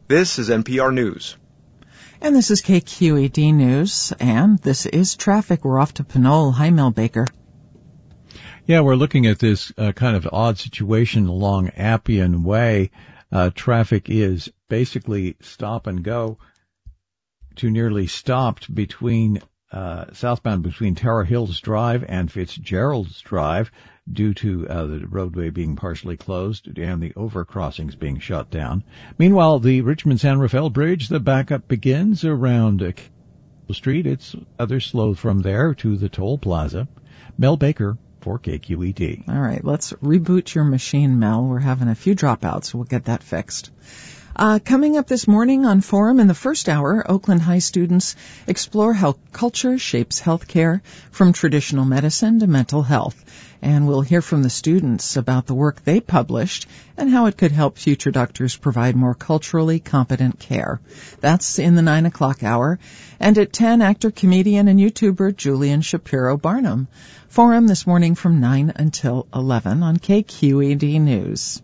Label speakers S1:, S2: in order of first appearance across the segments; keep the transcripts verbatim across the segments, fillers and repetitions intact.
S1: This is N P R News.
S2: And this is K Q E D News, and this is traffic. We're off to Pinole. Hi, Mel Baker.
S3: Yeah, we're looking at this uh, kind of odd situation along Appian Way. Uh, traffic is basically stop and go to nearly stopped between uh, southbound between Tower Hills Drive and Fitzgerald's Drive due to uh, the roadway being partially closed and the overcrossings being shut down. Meanwhile, the Richmond-San Rafael Bridge, the backup begins around uh, Street. It's other slow from there to the toll plaza. Mel Baker for K Q E D.
S2: All right, let's reboot your machine, Mel. We're having a few dropouts. We'll get that fixed. Uh, coming up this morning on Forum in the first hour, Oakland High students explore how culture shapes healthcare from traditional medicine to mental health. And we'll hear from the students about the work they published and how it could help future doctors provide more culturally competent care. That's in the nine o'clock hour. And at ten, actor, comedian, and YouTuber Julian Shapiro Barnum. Forum this morning from nine until eleven on K Q E D News.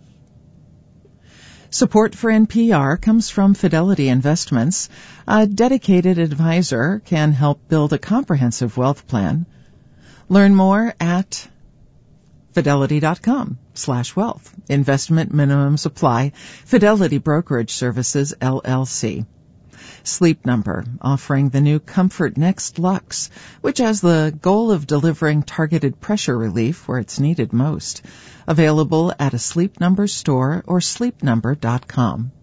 S2: Support for N P R comes from Fidelity Investments. A dedicated advisor can help build a comprehensive wealth plan. Learn more at fidelity.com slash wealth. Investment minimums apply. Fidelity Brokerage Services, L L C. Sleep Number, offering the new Comfort Next Luxe, which has the goal of delivering targeted pressure relief where it's needed most. Available at a Sleep Number store or sleep number dot com.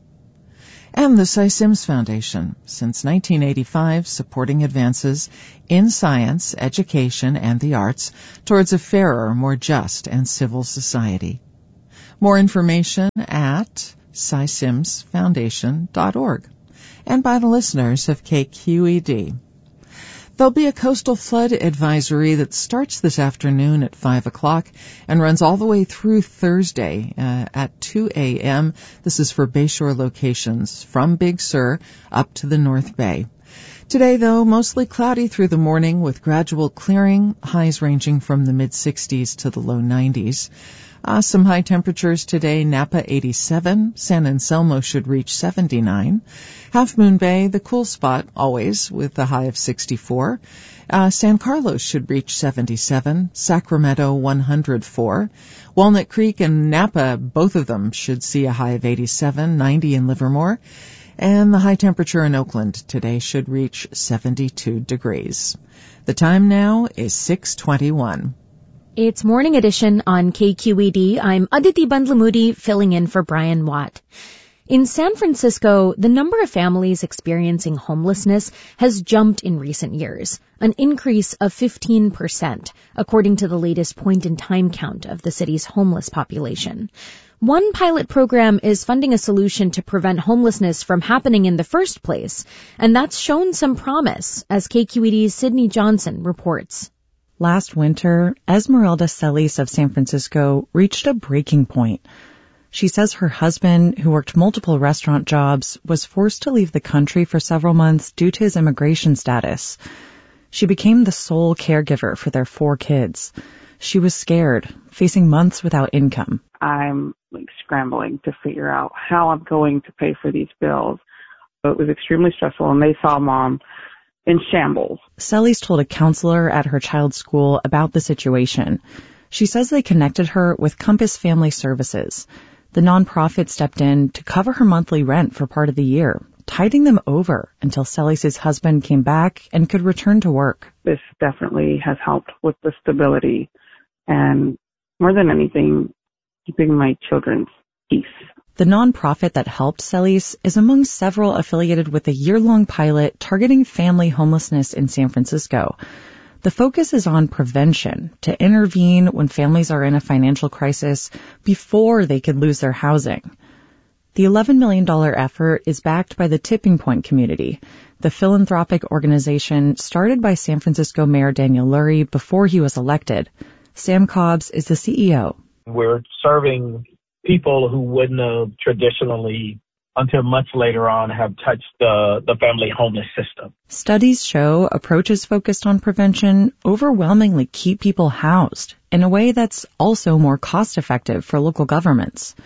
S2: And the Cy Sims Foundation, since nineteen eighty-five, supporting advances in science, education, and the arts towards a fairer, more just, and civil society. More information at cy sims foundation dot org. And by the listeners of K Q E D. There'll be a coastal flood advisory that starts this afternoon at five o'clock and runs all the way through Thursday uh, at two a.m. This is for Bayshore locations from Big Sur up to the North Bay. Today, though, mostly cloudy through the morning with gradual clearing, highs ranging from the mid-sixties to the low nineties. Uh, some high temperatures today, Napa eighty-seven, San Anselmo should reach seventy-nine. Half Moon Bay, the cool spot, always, with a high of sixty-four. Uh, San Carlos should reach seventy-seven, Sacramento one hundred four. Walnut Creek and Napa, both of them should see a high of eighty-seven, ninety in Livermore. And the high temperature in Oakland today should reach seventy-two degrees. The time now is six twenty-one.
S4: It's Morning Edition on K Q E D. I'm Aditi Bandlamudi filling in for Brian Watt. In San Francisco, the number of families experiencing homelessness has jumped in recent years, an increase of fifteen percent, according to the latest point-in-time count of the city's homeless population. One pilot program is funding a solution to prevent homelessness from happening in the first place, and that's shown some promise, as K Q E D's Sydney Johnson reports.
S5: Last winter, Esmeralda Celis of San Francisco reached a breaking point. She says her husband, who worked multiple restaurant jobs, was forced to leave the country for several months due to his immigration status. She became the sole caregiver for their four kids. She was scared, facing months without income.
S6: I'm like scrambling to figure out how I'm going to pay for these bills. So it was extremely stressful, and they saw Mom in shambles.
S5: Celis told a counselor at her child's school about the situation. She says they connected her with Compass Family Services. The nonprofit stepped in to cover her monthly rent for part of the year, tiding them over until Celis' husband came back and could return to work.
S6: This definitely has helped with the stability and, more than anything, keeping my children's peace.
S5: The nonprofit that helped Celis is among several affiliated with a year-long pilot targeting family homelessness in San Francisco. The focus is on prevention, to intervene when families are in a financial crisis before they could lose their housing. The eleven million dollars effort is backed by the Tipping Point community, the philanthropic organization started by San Francisco Mayor Daniel Lurie before he was elected. Sam Cobbs is the C E O.
S7: We're serving people who wouldn't have traditionally, until much later on, have touched the, the family homeless system.
S5: Studies show approaches focused on prevention overwhelmingly keep people housed in a way that's also more cost-effective for local governments.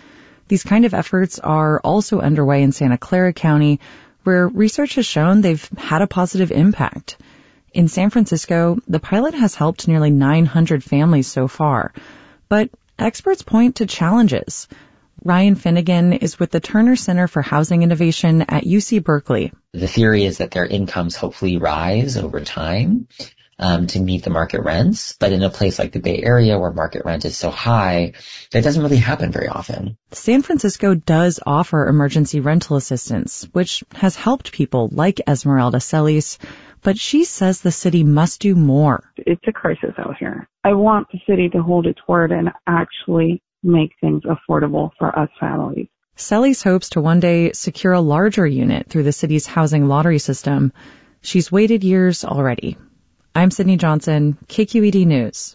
S5: These kind of efforts are also underway in Santa Clara County, where research has shown they've had a positive impact. In San Francisco, the pilot has helped nearly nine hundred families so far, but experts point to challenges. Ryan Finnegan is with the Turner Center for Housing Innovation at U C Berkeley.
S1: The theory is that their incomes hopefully rise over time um, to meet the market rents. But in a place like the Bay Area where market rent is so high, that doesn't really happen very often.
S5: San Francisco does offer emergency rental assistance, which has helped people like Esmeralda Celis, but she says the city must do more.
S6: It's a crisis out here. I want the city to hold its word and actually make things affordable for us families.
S5: Celis hopes to one day secure a larger unit through the city's housing lottery system. She's waited years already. I'm Sydney Johnson, K Q E D News.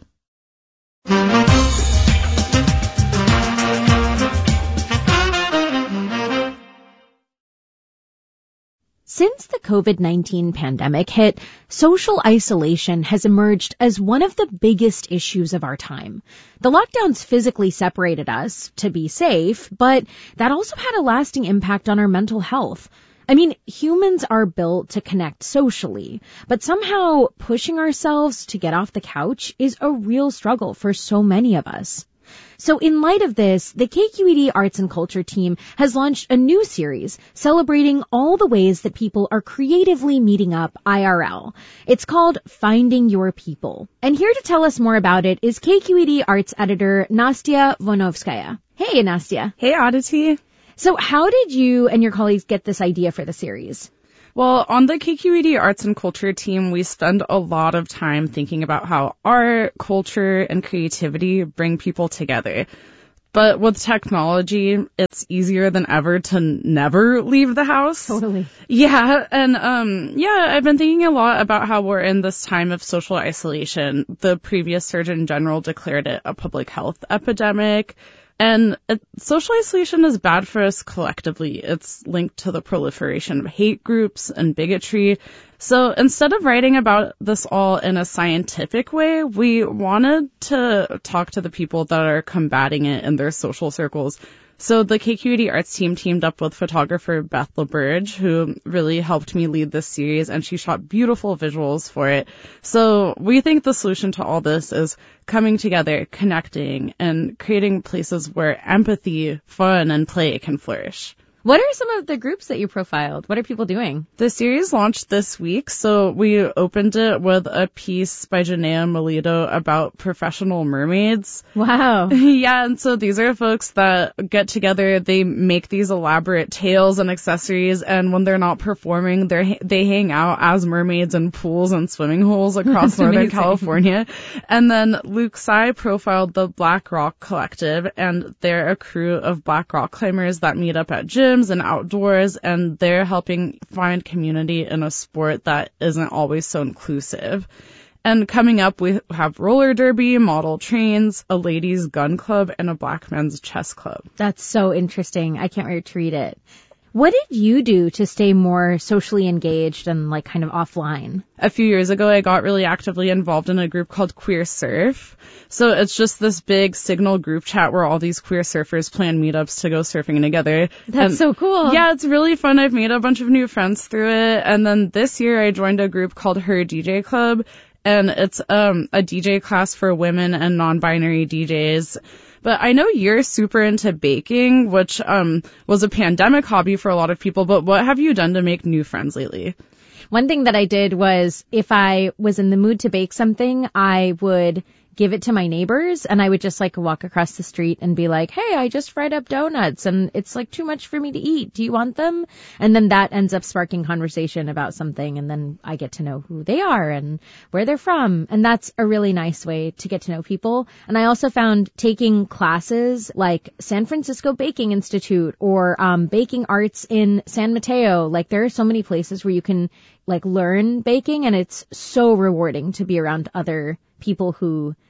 S4: Since the COVID nineteen pandemic hit, social isolation has emerged as one of the biggest issues of our time. The lockdowns physically separated us to be safe, but that also had a lasting impact on our mental health. I mean, humans are built to connect socially, but somehow pushing ourselves to get off the couch is a real struggle for so many of us. So in light of this, the K Q E D Arts and Culture team has launched a new series celebrating all the ways that people are creatively meeting up I R L. It's called Finding Your People. And here to tell us more about it is K Q E D Arts editor Nastya Vonovskaya. Hey, Nastya.
S8: Hey, Aditi.
S4: So how did you and your colleagues get this idea for the series?
S8: Well, on the K Q E D Arts and Culture team, we spend a lot of time thinking about how art, culture, and creativity bring people together. But with technology, it's easier than ever to never leave the house.
S4: Totally.
S8: Yeah, and um yeah, I've been thinking a lot about how we're in this time of social isolation. The previous Surgeon General declared it a public health epidemic. And uh, social isolation is bad for us collectively. It's linked to the proliferation of hate groups and bigotry. So instead of writing about this all in a scientific way, we wanted to talk to the people that are combating it in their social circles. So the K Q E D Arts team teamed up with photographer Beth LaBerge, who really helped me lead this series, and she shot beautiful visuals for it. So we think the solution to all this is coming together, connecting, and creating places where empathy, fun, and play can flourish.
S4: What are some of the groups that you profiled? What are people doing?
S8: The series launched this week, so we opened it with a piece by Janaea Melito about professional mermaids.
S4: Wow.
S8: Yeah, and so these are folks that get together, they make these elaborate tails and accessories, and when they're not performing, they they hang out as mermaids in pools and swimming holes across Northern
S4: amazing.
S8: California. And then Luke Tsai profiled the Black Rock Collective, and they're a crew of Black Rock climbers that meet up at gyms and outdoors, and they're helping find community in a sport that isn't always so inclusive. And coming up, we have roller derby, model trains, a ladies' gun club, and a black men's chess club.
S4: That's so interesting. I can't wait to read it. What did you do to stay more socially engaged and like kind of offline?
S8: A few years ago, I got really actively involved in a group called Queer Surf. So it's just this big Signal group chat where all these queer surfers plan meetups to go surfing together.
S4: That's
S8: and
S4: so cool.
S8: Yeah, it's really fun. I've made a bunch of new friends through it. And then this year I joined a group called Her D J Club. And it's um a D J class for women and non-binary D Js. But I know you're super into baking, which um was a pandemic hobby for a lot of people. But what have you done to make new friends lately?
S4: One thing that I did was if I was in the mood to bake something, I would give it to my neighbors, and I would just like walk across the street and be like, hey, I just fried up donuts and it's like too much for me to eat. Do you want them? And then that ends up sparking conversation about something, and then I get to know who they are and where they're from. And that's a really nice way to get to know people. And I also found taking classes like San Francisco Baking Institute or um, baking arts in San Mateo. Like there are so many places where you can like learn baking, and it's so rewarding to be around other people who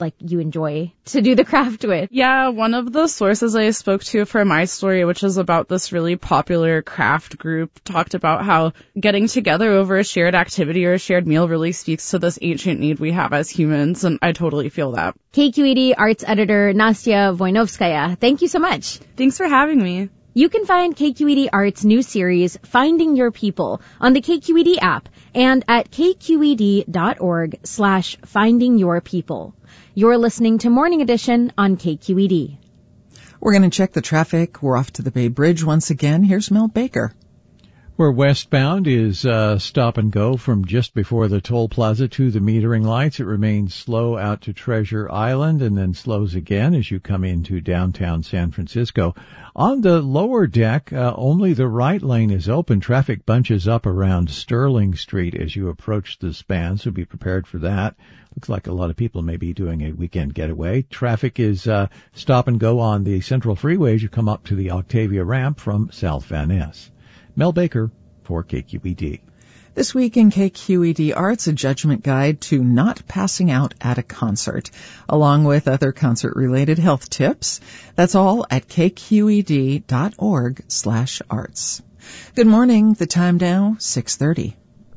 S4: like you enjoy to do the craft with.
S8: Yeah, one of the sources I spoke to for my story, which is about this really popular craft group, talked about how getting together over a shared activity or a shared meal really speaks to this ancient need we have as humans, and I totally feel that.
S4: K Q E D arts editor Nastya Voinovskaya, thank you so much.
S8: Thanks for having me.
S4: You can find K Q E D Art's new series, Finding Your People, on the K Q E D app and at kqed.org slash finding your people. You're listening to Morning Edition on K Q E D.
S2: We're going to check the traffic. We're off to the Bay Bridge once again. Here's Mel Baker.
S3: Where westbound is uh, stop and go from just before the toll plaza to the metering lights. It remains slow out to Treasure Island and then slows again as you come into downtown San Francisco. On the lower deck, uh, only the right lane is open. Traffic bunches up around Sterling Street as you approach the span, so be prepared for that. Looks like a lot of people may be doing a weekend getaway. Traffic is uh, stop and go on the Central Freeway as you come up to the Octavia ramp from South Van Ness. Mel Baker for K Q E D.
S2: This week in K Q E D Arts, a judgment guide to not passing out at a concert, along with other concert-related health tips. That's all at kqed.org slash arts. Good morning. The time now, six thirty.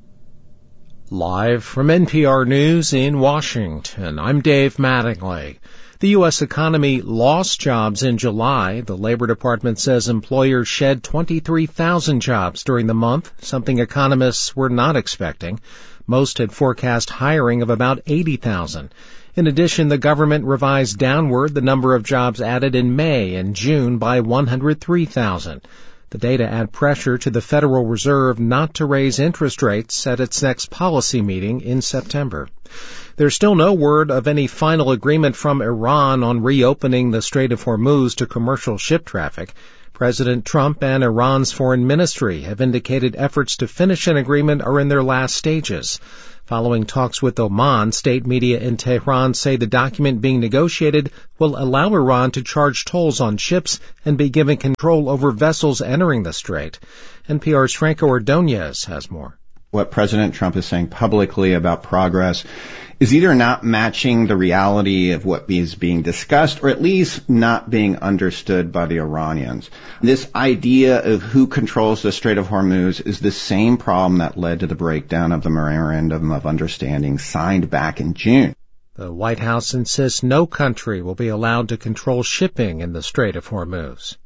S9: Live from N P R News in Washington, I'm Dave Mattingly. The U S economy lost jobs in July. The Labor Department says employers shed twenty-three thousand jobs during the month, something economists were not expecting. Most had forecast hiring of about eighty thousand. In addition, the government revised downward the number of jobs added in May and June by one hundred three thousand. The data add pressure to the Federal Reserve not to raise interest rates at its next policy meeting in September. There's still no word of any final agreement from Iran on reopening the Strait of Hormuz to commercial ship traffic. President Trump and Iran's foreign ministry have indicated efforts to finish an agreement are in their last stages. Following talks with Oman, state media in Tehran say the document being negotiated will allow Iran to charge tolls on ships and be given control over vessels entering the strait. N P R's Franco Ordonez has more.
S10: What President Trump is saying publicly about progress is either not matching the reality of what is being discussed or at least not being understood by the Iranians. This idea of who controls the Strait of Hormuz is the same problem that led to the breakdown of the Memorandum of Understanding signed back in June.
S9: The White House insists no country will be allowed to control shipping in the Strait of Hormuz.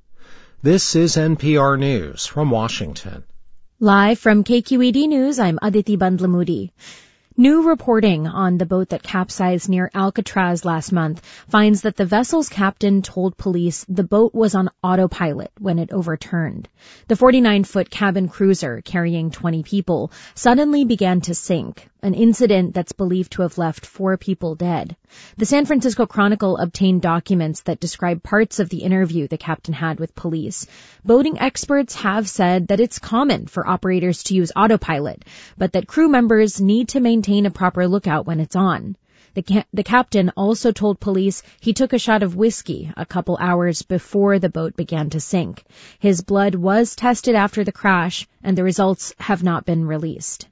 S9: This is N P R News from Washington.
S4: Live from K Q E D News, I'm Aditi Bandlamudi. New reporting on the boat that capsized near Alcatraz last month finds that the vessel's captain told police the boat was on autopilot when it overturned. The forty-nine-foot cabin cruiser carrying twenty people suddenly began to sink, an incident that's believed to have left four people dead. The San Francisco Chronicle obtained documents that describe parts of the interview the captain had with police. Boating experts have said that it's common for operators to use autopilot, but that crew members need to maintain a proper lookout when it's on. The, ca- the captain also told police he took a shot of whiskey a couple hours before the boat began to sink. His blood was tested after the crash, and the results have not been released.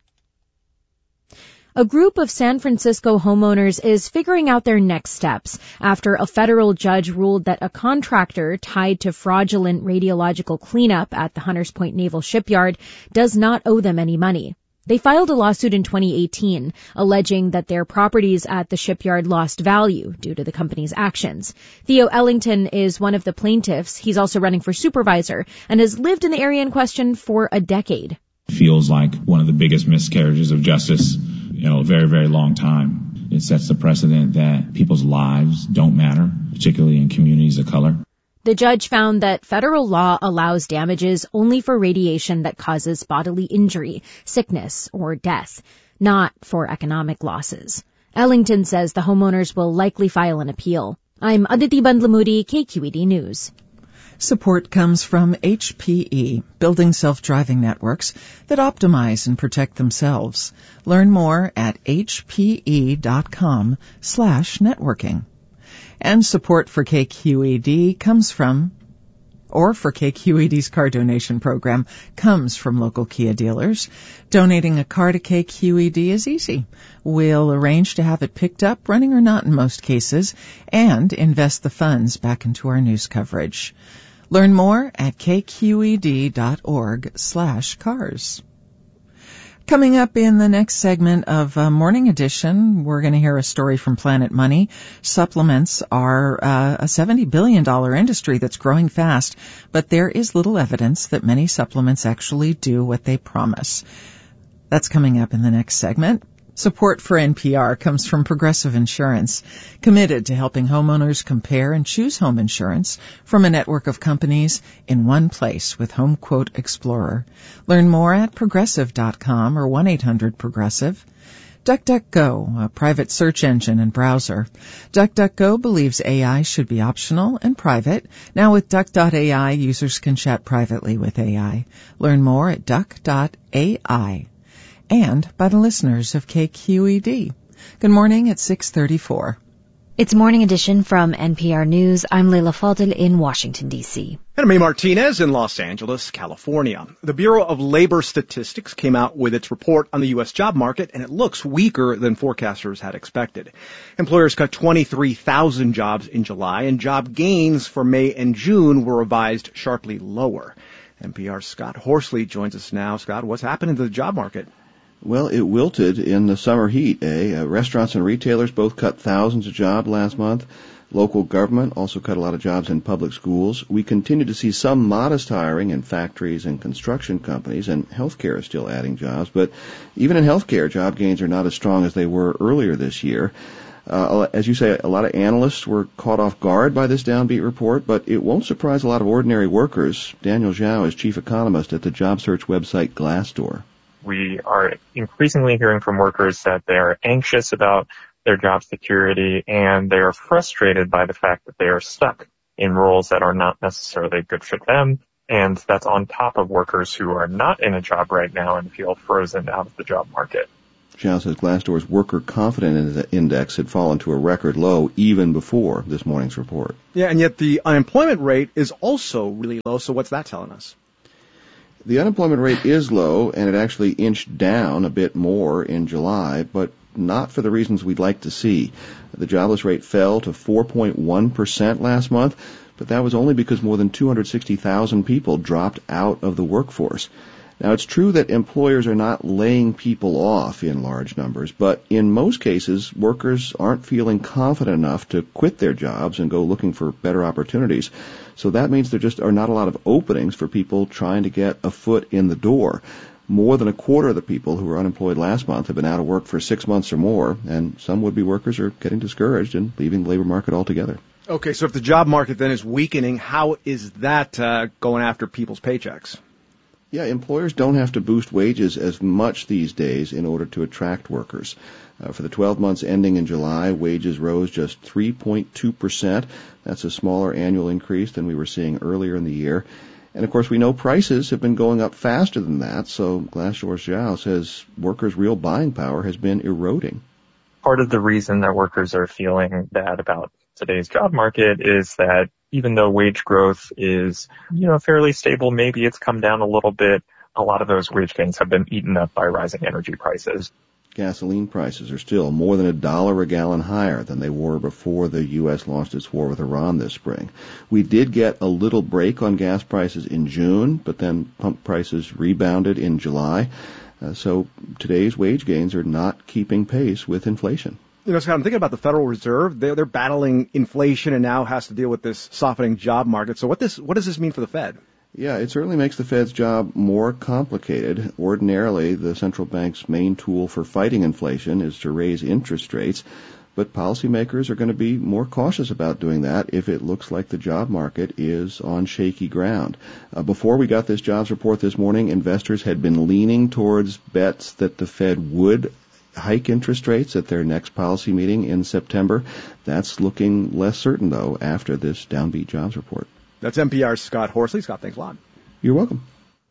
S4: A group of San Francisco homeowners is figuring out their next steps after a federal judge ruled that a contractor tied to fraudulent radiological cleanup at the Hunters Point Naval Shipyard does not owe them any money. They filed a lawsuit in twenty eighteen, alleging that their properties at the shipyard lost value due to the company's actions. Theo Ellington is one of the plaintiffs. He's also running for supervisor and has lived in the area in question for a decade.
S11: Feels like one of the biggest miscarriages of justice in a very, very long time. It sets the precedent that people's lives don't matter, particularly in communities of color.
S4: The judge found that federal law allows damages only for radiation that causes bodily injury, sickness, or death, not for economic losses. Ellington says the homeowners will likely file an appeal. I'm Aditi Bandlamudi, K Q E D News.
S2: Support comes from H P E, building self-driving networks that optimize and protect themselves. Learn more at hpe.com slash networking. And support for K Q E D comes from or for K Q E D's car donation program comes from local Kia dealers. Donating a car to K Q E D is easy. We'll arrange to have it picked up, running or not in most cases, and invest the funds back into our news coverage. Learn more at kqed.org slash cars. Coming up in the next segment of uh, Morning Edition, we're going to hear a story from Planet Money. Supplements are uh, a seventy billion dollars industry that's growing fast, but there is little evidence that many supplements actually do what they promise. That's coming up in the next segment. Support for N P R comes from Progressive Insurance, committed to helping homeowners compare and choose home insurance from a network of companies in one place with Home Quote Explorer. Learn more at progressive dot com or one eight hundred progressive. DuckDuckGo, a private search engine and browser. DuckDuckGo believes A I should be optional and private. Now with Duck dot A I, users can chat privately with A I. Learn more at Duck dot A I. And by the listeners of K Q E D. Good morning at six thirty-four.
S4: It's Morning Edition from N P R News. I'm Leila Fadel in Washington, D C.
S12: And I'm May Martinez in Los Angeles, California. The Bureau of Labor Statistics came out with its report on the U S job market, and it looks weaker than forecasters had expected. Employers cut twenty-three thousand jobs in July, and job gains for May and June were revised sharply lower. N P R's Scott Horsley joins us now. Scott, what's happening to the job market?
S13: Well, it wilted in the summer heat, eh? Uh, restaurants and retailers both cut thousands of jobs last month. Local government also cut a lot of jobs in public schools. We continue to see some modest hiring in factories and construction companies, and healthcare is still adding jobs. But even in healthcare, job gains are not as strong as they were earlier this year. Uh, as you say, a lot of analysts were caught off guard by this downbeat report, but it won't surprise a lot of ordinary workers. Daniel Zhao is chief economist at the job search website Glassdoor.
S14: We are increasingly hearing from workers that they are anxious about their job security, and they are frustrated by the fact that they are stuck in roles that are not necessarily a good fit them. And that's on top of workers who are not in a job right now and feel frozen out of the job market.
S13: Zhao says Glassdoor's worker confidence index had fallen to a record low even before this morning's report.
S12: Yeah, and yet the unemployment rate is also really low, so what's that telling us?
S13: The unemployment rate is low, and it actually inched down a bit more in July, but not for the reasons we'd like to see. The jobless rate fell to four point one percent last month, but that was only because more than two hundred sixty thousand people dropped out of the workforce. Now, it's true that employers are not laying people off in large numbers, but in most cases, workers aren't feeling confident enough to quit their jobs and go looking for better opportunities. So that means there just are not a lot of openings for people trying to get a foot in the door. More than a quarter of the people who were unemployed last month have been out of work for six months or more, and some would-be workers are getting discouraged and leaving the labor market altogether.
S12: Okay, so if the job market then is weakening, how is that uh, going after people's paychecks?
S13: Yeah, employers don't have to boost wages as much these days in order to attract workers. Uh, for the twelve months ending in July, wages rose just three point two percent. That's a smaller annual increase than we were seeing earlier in the year. And, of course, we know prices have been going up faster than that, so Glassdoor's Zhao says workers' real buying power has been eroding.
S14: Part of the reason that workers are feeling bad about today's job market is that even though wage growth is, you know, fairly stable, maybe it's come down a little bit, a lot of those wage gains have been eaten up by rising energy prices.
S13: Gasoline prices are still more than a dollar a gallon higher than they were before the U S launched its war with Iran this spring. We did get a little break on gas prices in June, but then pump prices rebounded in July. Uh, so today's wage gains are not keeping pace with inflation.
S12: You know, Scott, I'm thinking about the Federal Reserve. They're, they're battling inflation and now has to deal with this softening job market. So what this what does this mean for the Fed?
S13: Yeah, it certainly makes the Fed's job more complicated. Ordinarily, the central bank's main tool for fighting inflation is to raise interest rates, but policymakers are going to be more cautious about doing that if it looks like the job market is on shaky ground. Uh, before we got this jobs report this morning, investors had been leaning towards bets that the Fed would hike interest rates at their next policy meeting in September. That's looking less certain, though, after this downbeat jobs report.
S12: That's N P R's Scott Horsley. Scott, thanks a lot.
S13: You're welcome.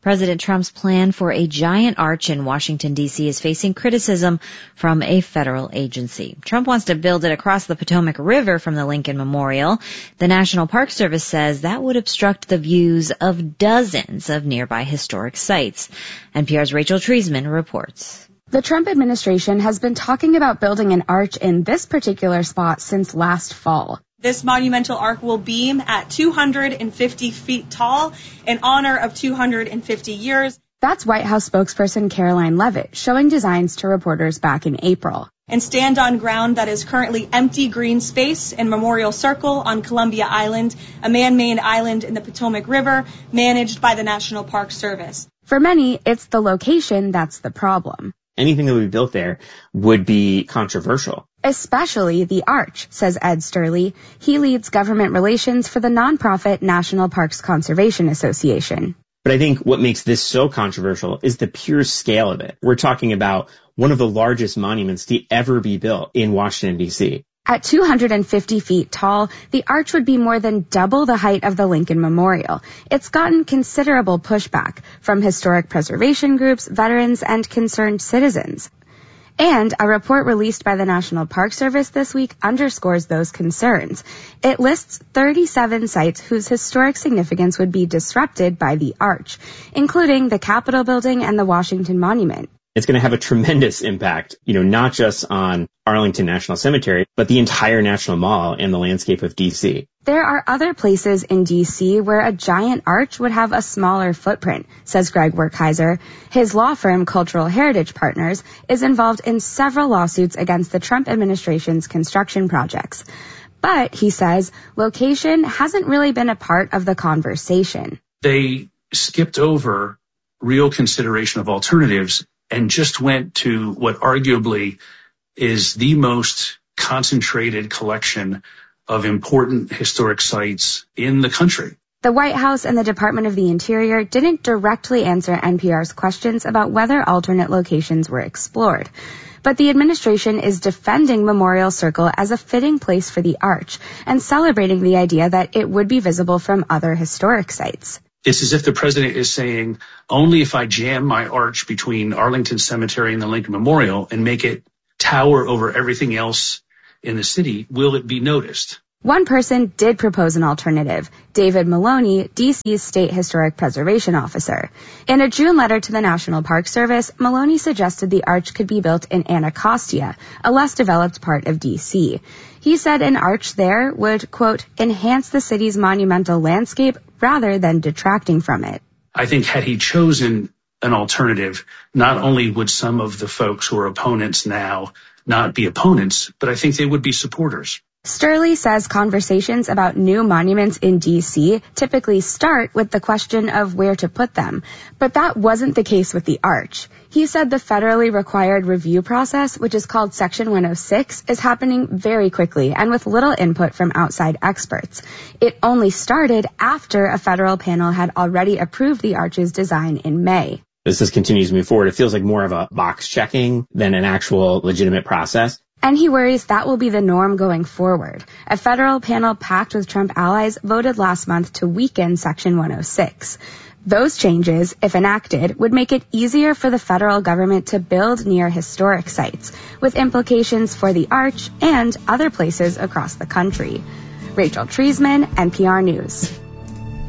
S15: President Trump's plan for a giant arch in Washington, D C is facing criticism from a federal agency. Trump wants to build it across the Potomac River from the Lincoln Memorial. The National Park Service says that would obstruct the views of dozens of nearby historic sites. N P R's Rachel Treisman reports.
S16: The Trump administration has been talking about building an arch in this particular spot since last fall.
S17: This monumental arch will beam at two hundred fifty feet tall in honor of two hundred fifty years.
S16: That's White House spokesperson Caroline Leavitt showing designs to reporters back in April.
S17: And stand on ground that is currently empty green space in Memorial Circle on Columbia Island, a man-made island in the Potomac River managed by the National Park Service.
S16: For many, it's the location that's the problem.
S18: Anything that would be built there would be controversial.
S16: Especially the arch, says Ed Sturley. He leads government relations for the nonprofit National Parks Conservation Association.
S18: But I think what makes this so controversial is the pure scale of it. We're talking about one of the largest monuments to ever be built in Washington, D C.
S16: At two hundred fifty feet tall, the arch would be more than double the height of the Lincoln Memorial. It's gotten considerable pushback from historic preservation groups, veterans, and concerned citizens. And a report released by the National Park Service this week underscores those concerns. It lists thirty-seven sites whose historic significance would be disrupted by the arch, including the Capitol Building and the Washington Monument.
S18: It's going to have a tremendous impact, you know, not just on Arlington National Cemetery, but the entire National Mall and the landscape of D C.
S16: There are other places in D C where a giant arch would have a smaller footprint, says Greg Werkheiser. His law firm, Cultural Heritage Partners, is involved in several lawsuits against the Trump administration's construction projects. But, he says, location hasn't really been a part of the conversation.
S19: They skipped over real consideration of alternatives and just went to what arguably is the most concentrated collection of important historic sites in the country.
S16: The White House and the Department of the Interior didn't directly answer N P R's questions about whether alternate locations were explored. But the administration is defending Memorial Circle as a fitting place for the arch and celebrating the idea that it would be visible from other historic sites.
S19: It's as if the president is saying, only if I jam my arch between Arlington Cemetery and the Lincoln Memorial and make it tower over everything else in the city, will it be noticed?
S16: One person did propose an alternative, David Maloney, D C's State Historic Preservation Officer. In a June letter to the National Park Service, Maloney suggested the arch could be built in Anacostia, a less developed part of D C. He said an arch there would, quote, enhance the city's monumental landscape rather than detracting from it.
S19: I think had he chosen an alternative, not only would some of the folks who are opponents now not be opponents, but I think they would be supporters.
S16: Sturley says conversations about new monuments in D C typically start with the question of where to put them, but that wasn't the case with the arch. He said the federally required review process, which is called Section one oh six, is happening very quickly and with little input from outside experts. It only started after a federal panel had already approved the arch's design in May.
S18: As this continues to move forward, it feels like more of a box checking than an actual legitimate process.
S16: And he worries that will be the norm going forward. A federal panel packed with Trump allies voted last month to weaken Section one oh six. Those changes, if enacted, would make it easier for the federal government to build near historic sites, with implications for the arch and other places across the country. Rachel Treisman, N P R News.